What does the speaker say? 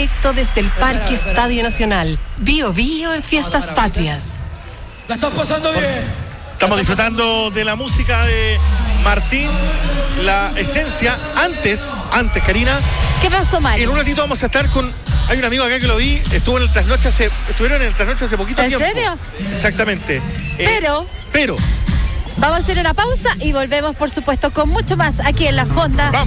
directo desde el Parque Estadio Nacional. Bio Bio en Fiestas Patrias. La estás pasando bien. Estamos disfrutando de la música de Martín, la esencia. Antes, Karina. ¿Qué pasó, Mario? En un ratito vamos a estar con... Hay un amigo acá que lo vi, estuvieron en el trasnoche hace poquito tiempo. ¿En serio? Exactamente. Pero... Vamos a hacer una pausa y volvemos, por supuesto, con mucho más aquí en La Fonda. Vamos.